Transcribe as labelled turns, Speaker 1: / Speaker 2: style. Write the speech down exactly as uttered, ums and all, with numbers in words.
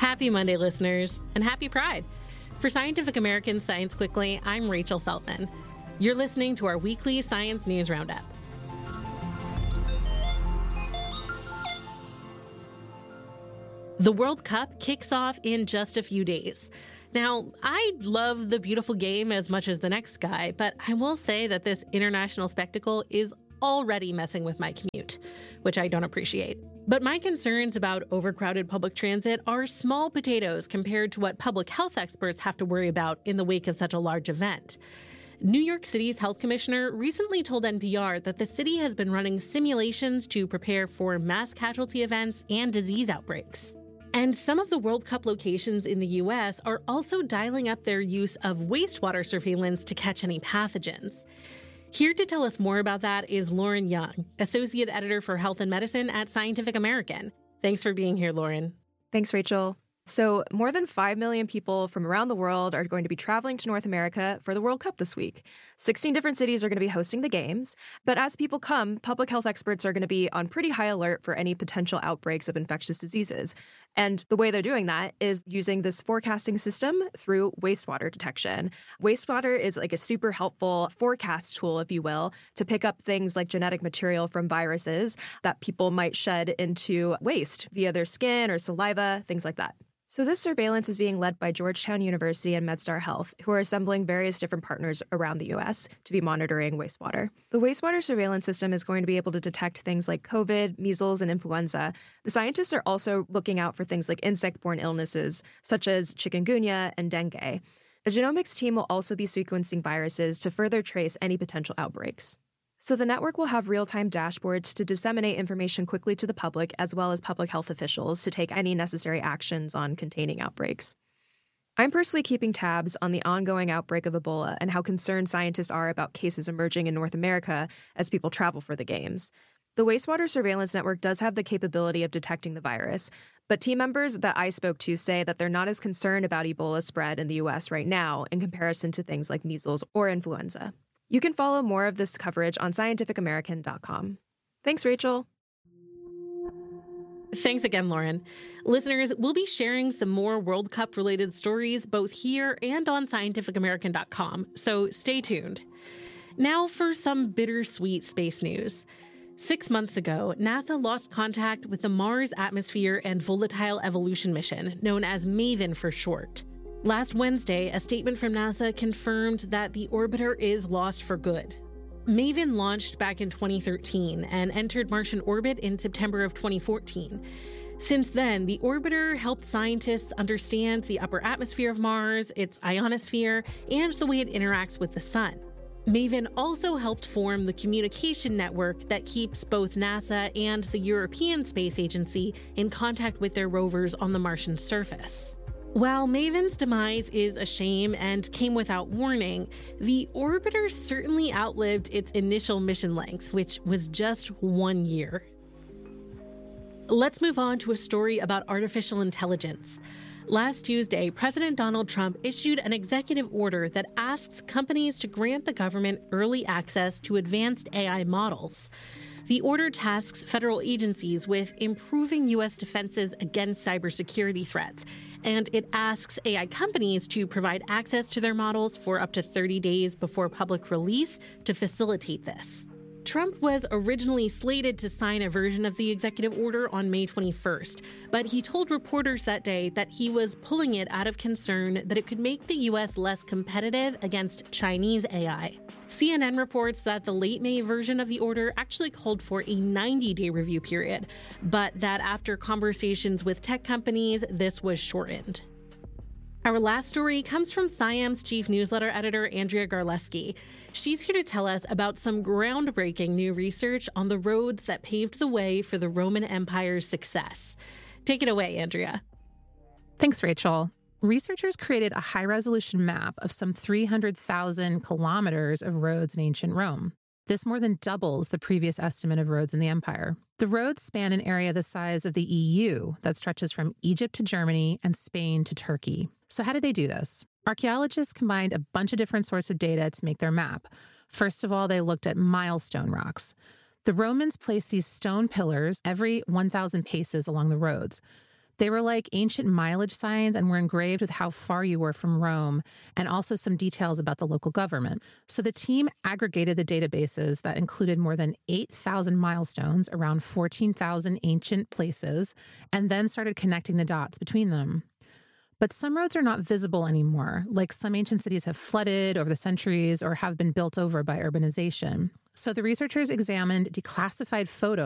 Speaker 1: Happy Monday, listeners, and happy Pride. For Scientific American's Science Quickly, I'm Rachel Feltman. You're listening to our weekly science news roundup. The World Cup kicks off in just a few days. Now, I love the beautiful game as much as the next guy, but I will say that this international spectacle is already messing with my commute, which I don't appreciate. But my concerns about overcrowded public transit are small potatoes compared to what public health experts have to worry about in the wake of such a large event. New York City's health commissioner recently told N P R that the city has been running simulations to prepare for mass casualty events and disease outbreaks. And some of the World Cup locations in the U S are also dialing up their use of wastewater surveillance to catch any pathogens. Here to tell us more about that is Lauren Young, Associate Editor for Health and Medicine at Scientific American. Thanks for being here, Lauren.
Speaker 2: Thanks, Rachel. So more than five million people from around the world are going to be traveling to North America for the World Cup this week. sixteen different cities are going to be hosting the games. But as people come, public health experts are going to be on pretty high alert for any potential outbreaks of infectious diseases. And the way they're doing that is using this forecasting system through wastewater detection. Wastewater is like a super helpful forecast tool, if you will, to pick up things like genetic material from viruses that people might shed into waste via their skin or saliva, things like that. So this surveillance is being led by Georgetown University and MedStar Health, who are assembling various different partners around the U S to be monitoring wastewater. The wastewater surveillance system is going to be able to detect things like COVID, measles, and influenza. The scientists are also looking out for things like insect-borne illnesses, such as chikungunya and dengue. A genomics team will also be sequencing viruses to further trace any potential outbreaks. So the network will have real-time dashboards to disseminate information quickly to the public, as well as public health officials to take any necessary actions on containing outbreaks. I'm personally keeping tabs on the ongoing outbreak of Ebola and how concerned scientists are about cases emerging in North America as people travel for the games. The wastewater surveillance network does have the capability of detecting the virus, but team members that I spoke to say that they're not as concerned about Ebola spread in the U S right now in comparison to things like measles or influenza. You can follow more of this coverage on scientific american dot com. Thanks, Rachel.
Speaker 1: Thanks again, Lauren. Listeners, we'll be sharing some more World Cup-related stories both here and on scientific american dot com, so stay tuned. Now for some bittersweet space news. Six months ago, NASA lost contact with the Mars Atmosphere and Volatile Evolution mission, known as MAVEN for short. Last Wednesday, a statement from NASA confirmed that the orbiter is lost for good. MAVEN launched back in twenty thirteen and entered Martian orbit in September of twenty fourteen. Since then, the orbiter helped scientists understand the upper atmosphere of Mars, its ionosphere, and the way it interacts with the sun. MAVEN also helped form the communication network that keeps both NASA and the European Space Agency in contact with their rovers on the Martian surface. While MAVEN's demise is a shame and came without warning, the orbiter certainly outlived its initial mission length, which was just one year. Let's move on to a story about artificial intelligence. Last Tuesday, President Donald Trump issued an executive order that asks companies to grant the government early access to advanced A I models. The order tasks federal agencies with improving U S defenses against cybersecurity threats, and it asks A I companies to provide access to their models for up to thirty days before public release to facilitate this. Trump was originally slated to sign a version of the executive order on May twenty-first, but he told reporters that day that he was pulling it out of concern that it could make the U S less competitive against Chinese A I. C N N reports that the late May version of the order actually called for a ninety-day review period, but that after conversations with tech companies, this was shortened. Our last story comes from SciAm's chief newsletter editor, Andrea Garleski. She's here to tell us about some groundbreaking new research on the roads that paved the way for the Roman Empire's success. Take it away, Andrea.
Speaker 3: Thanks, Rachel. Researchers created a high-resolution map of some three hundred thousand kilometers of roads in ancient Rome. This more than doubles the previous estimate of roads in the empire. The roads span an area the size of the E U that stretches from Egypt to Germany and Spain to Turkey. So how did they do this? Archaeologists combined a bunch of different sorts of data to make their map. First of all, they looked at milestone rocks. The Romans placed these stone pillars every one thousand paces along the roads. They were like ancient mileage signs and were engraved with how far you were from Rome and also some details about the local government. So the team aggregated the databases that included more than eight thousand milestones around fourteen thousand ancient places and then started connecting the dots between them. But some roads are not visible anymore, like some ancient cities have flooded over the centuries or have been built over by urbanization. So the researchers examined declassified photos